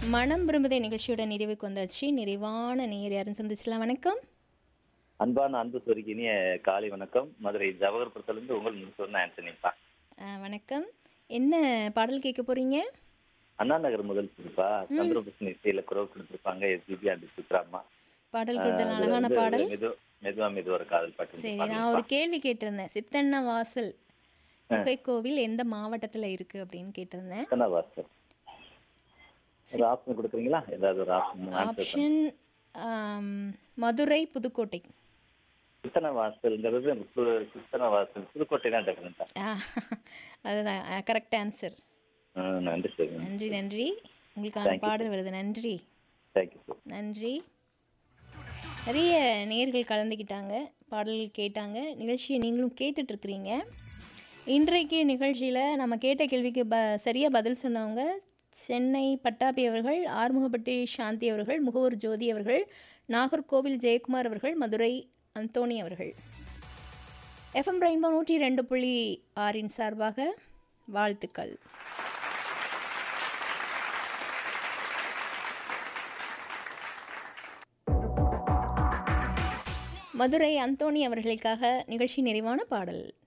மனம் விரும்புதே நிகழ்ச்சியோட நிறைவுக்கு வந்தாச்சு. நிறைவான நேயர் யாருன்னு சந்திச்சிடலாம். வணக்கம். அன்பான அன்பு சொருக்கி இனிய காலை வணக்கம். மதுரை ஜவஹர்புரத்திலிருந்து உங்கள் சொன்ன ஆண்டனிப்பா. வணக்கம். என்ன பாடல் கேட்க போறீங்க? அண்ணா நகர் முதல் குறிப்பா ம் சந்திரபூஷன் இசையில குரல் கொடுத்திருப்பாங்க எஸ்பிபி அண்ட் சித்ராமா. பாடல் கொடுத்தல் அதுல அழகான வந்து பாடல். மெதுவா மெதுவா ஒரு காதல் பாட்டு சரி, நான் பாடுங்கப்பா. ஒரு கேள்வி கேட்டிருந்தேன். சித்தண்ண வாசல் குகை கோவில் எந்த மாவட்டத்தில் இருக்கு அப்படின்னு கேட்டிருந்தேன். எத்தனை வாசல் ஒரு ஆப்ஷன் கொடுக்குறீங்களா? ஏதாவது ஒரு ஆப்ஷன் ஆன்சர் பண்ணுங்க. ஆப்ஷன் மதுரை, புதுக்கோட்டை. சித்தனை வாசல்ங்கிறது சித்தனை வாசல் புதுக்கோட்டை தான் டெஃபினட்டா. ஆ, அதுதான் கரெக்ட் ஆன்சர். நன்றி சார். நன்றி நன்றி. உங்களுக்கான தேங்க்யூ பாடல் சார். வருது. நன்றி தேங்க்யூ சார். நன்றி. நிறைய நேயர்கள் கலந்துக்கிட்டாங்க, பாடல்கள் கேட்டாங்க. நிகழ்ச்சியை நீங்களும் கேட்டுட்ருக்கிறீங்க. இன்றைக்கு நிகழ்ச்சியில் நம்ம கேட்ட கேள்விக்கு சரியாக பதில் சொன்னவங்க சென்னை பட்டாபி அவர்கள், ஆறுமுகப்பட்டி சாந்தி அவர்கள், முகவூர் ஜோதி அவர்கள், நாகர்கோவில் ஜெயக்குமார் அவர்கள், மதுரை அந்தோணி அவர்கள். எஃப்எம் ரெயின்போ 102.6 சார்பாக வாழ்த்துக்கள். மதுரை அந்தோணி அவர்களுக்காக நிகழ்ச்சி நிறைவான பாடல்.